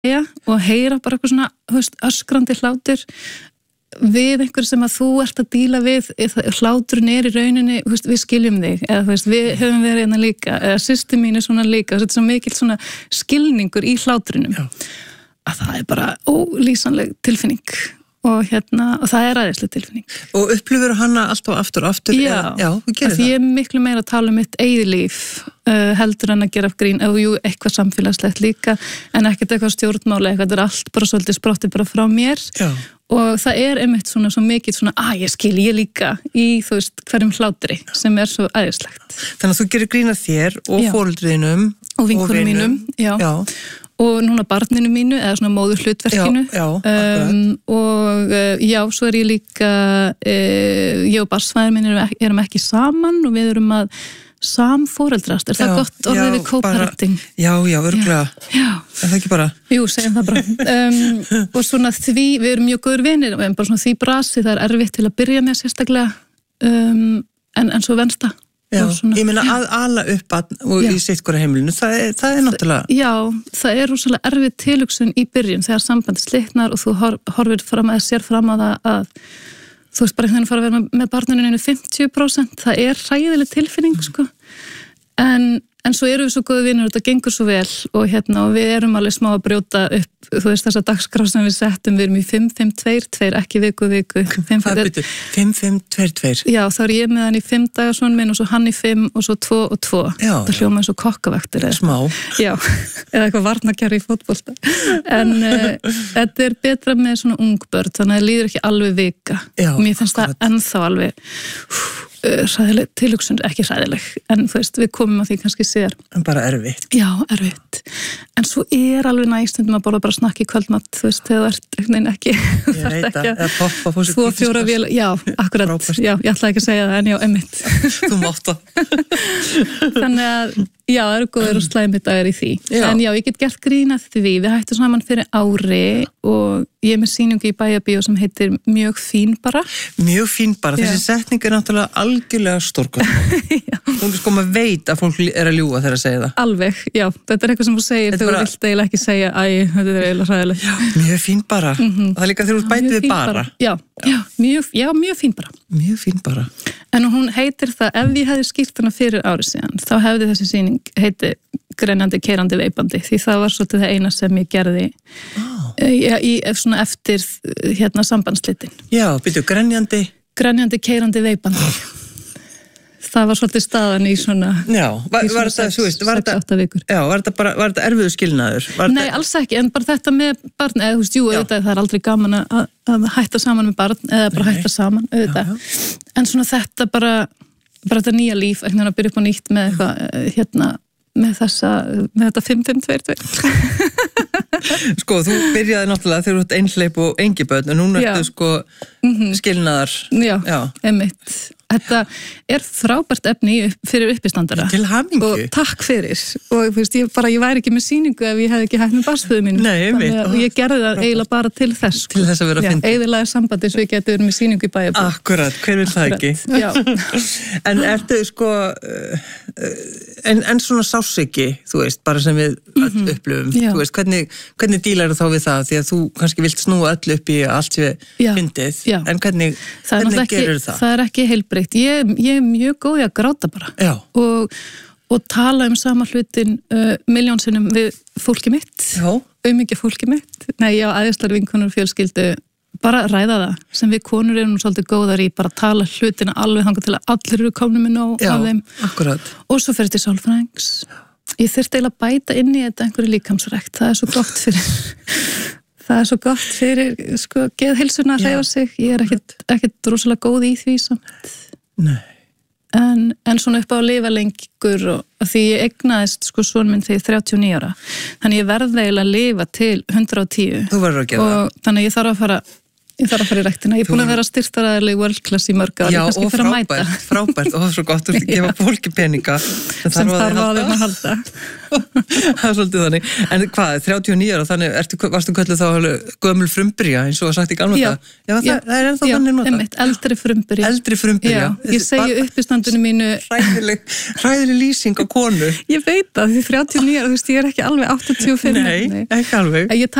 og heyra bara eitthvað svona, þú veist, öskrandi hlátur við einhver sem að þú ert að díla við, hláturinn í rauninni, þú veist, við skiljum þig, eða þú veist, við höfum verið hérna líka, eða systir mín svona líka, þetta er svo mikill svona skilningur í hláturinnum, að það er bara ólýsanleg tilfinning og og það er æðisleg tilfinning. Og upplifir hana alltaf aftur og aftur? Já, þú gerir það. Því ég er miklu meira að tala um mitt eigið líf heldur en að gera grín, eitthvað samfélagslegt líka, en ekkert eitthvað stjórnmáli, eitthvað, þetta er allt bara svolítið sprottið bara frá mér. Já. Og það er einmitt svona svo mikið svona, ég skil ég líka í, þú veist, hverjum hlátri sem er svo æðislegt. Þannig að þú gerir grín að þér og foreldriðinum og vinkonum mínum, já. Og núna barninu mínu, eða svona móður hlutverkinu. Og svo er ég líka, ég og barsfæður minn erum ekki saman og við erum að samforeldrast. Er það gott orðið við co-parenting? Já, örugglega. Er það ekki bara? Jú, segjum það bara. Og svona því, við erum mjög góður vinir, en bara svona því brasi, það er erfitt til að byrja með sérstaklega, en svo venst það. Já, ég meina að ala upp og í sitt hvora heimilinu, það er náttúrulega... Já, það er rosalega erfið tilhugsun í byrjun þegar sambandi slitnar og þú horfir fram að sér fram á það að þú veist bara einhvern veginn fara að vera með barninu 50%, það er hræðileg tilfinning, sko. En svo erum við svo góði vinur og þetta gengur svo vel og og við erum alveg smá að brjóta upp, þú veist, þessa dagskrá sem við settum, við erum í 5-5-2-2, ekki viku. 5-5-2-2? Já, þá er ég með hann í 5 daga svona minn og svo hann í 5 og svo 2 og 2. Það hljóma eins og kokkavaktir. Smá. Já, eða eitthvað varnarkerfi í fótbolta. En þetta er betra með svona ungbörn, þannig að það líður ekki alveg vika. Já, mér finnst það ennþá alveg... hræðileg tilhugsun, ekki hræðileg en þú veist, við komum að því kannski sér en bara erfitt. Já, erfitt en svo er alveg næstundum að borða bara snakki í kvöldmatt, þú veist, þegar það ert ekki ég veit að, eða poppa fór sér 2-4 vél, já, akkurat frábært. Já, ég ætlaði ekki að segja það, en já, einmitt þú mátt það þannig að, já, það eru góður og slæmi dagar í því, en já, ég get gert grín að því, við hættum saman fyrir ári og ég er með sýningu í Bæjarbíó sem heitir Mjög fín bara. Mjög fín bara, þessi setning er náttúrulega algjörlega stórkostleg. Hún sko maður veit að fólk er að ljúga þegar að segja það. Alveg, já, þetta er eitthvað sem þú segir þegar þú vilt eiginlega ekki segja, þetta er eiginlega hræðilegt. Mjög fín bara, það er líka þegar þú bætið við bara. Já, mjög fín bara. Mjög fín bara. En hún heitir það, ef ég hefði skýrt hana fyrir árið síðan, þá hefði þessi sýning heiti Grenjandi, keyrandi, veipandi, því það var svolítið það eina sem ég gerði svona eftir sambandsslitin. Já, byrju, grenjandi, keyrandi, veipandi. Það var svolítið staðan í svona... Já, var þetta, þú veist, var þetta erfiður skilnaður? Nei, alls ekki, en bara þetta með barn, eða þú veist, jú, auðvitað, það er aldrei gaman að hætta saman með barn, eða bara hætta saman, auðvitað. En svona þetta bara þetta nýja líf, ekki að byrja upp á nýtt með eitthvað, með þetta 5-5-2-2. Sko, þú byrjaði náttúrulega þegar þú ert einhleip og engi börn, en núna ertu sko skilnaðar. Já, einmitt. Þetta er frábært efni fyrir uppistandara. Til hamingju. Og takk fyrir. Og þú veist, ég væri ekki með sýningu ef ég hefði ekki hægt með barnsföðu mínu. Nei, einmitt. Og ég gerði það eiginlega bara til þess. Til þess að vera að finna. Já, eiginlega sambandi svo ég geti verið með sýningu í Bæjarbíó. Akkurat, hver vil það ekki? Já. En ertu sko, en svona sársauki, þú veist, bara sem við öll upplifum, þú veist, hvernig dílar þá við það? Því að þú kannski vilt snúa öll upp í allt sem við fyndið, en hvernig gerur það? Það er ekki heilbrigt. Ég er mjög góð í að gráta bara og tala sama hlutin milljónsinnum við fólki mitt, auðmikið fólki mitt. Nei, já, æðislegar vinkonur og fjölskyldu, bara ræða það sem við konur erum svolítið góðar í, bara tala hlutina alveg þangað til að allir eru komnir með nóg af þeim. Akkurat. Og svo fyrir til sálfræðings. Ég þurfti eiginlega að bæta inn í þetta einhverju líkamsrækt, það er svo gott fyrir sko, geðheilsuna að hreyfa sig. Ég er ekkert rosalega góð í því samt. Nei. En svona upp á að lifa lengur og því ég egnaðist sko son minn þegar 39 ára. Þannig ég verði eiginlega að lifa til 110. Þú verður að gera það. Og þannig ég þarf að fara ég þarf að fara í ræktina. Ég er búin að vera styrktaraðileg world class í mörg ár. Já, og frábært, og svo gott að gefa fólki peninga sem þarf á þeim að halda. Það er svolítið þannig. En hvað, 39 ára, þannig varstu kölluð þá gömul frumbyrja, eins og var sagt í gamla dag? Já, það er ennþá þannig notað. Einmitt, eldri frumbyrja. Eldri frumbyrja. Já, ég segi uppistandinu mínu... Hræðileg lýsing á konu. Ég veit það, því 39 ára, þú veist, ég er ekki alveg 85. Nei, ekki alveg.